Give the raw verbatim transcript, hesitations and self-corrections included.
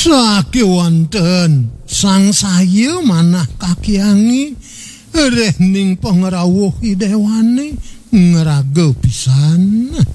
Sake wonten sang sayu manah kakyangi reh ning pangrawuh dewane ngraga pisan.